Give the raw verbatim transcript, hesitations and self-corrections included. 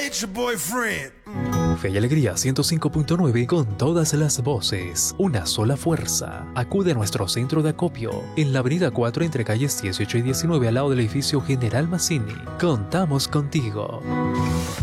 ain't your boyfriend. Fe y Alegría ciento cinco punto nueve con todas las voces, una sola fuerza. Acude a nuestro centro de acopio en la avenida cuatro entre calles dieciocho y diecinueve al lado del edificio General Mazzini. Contamos contigo.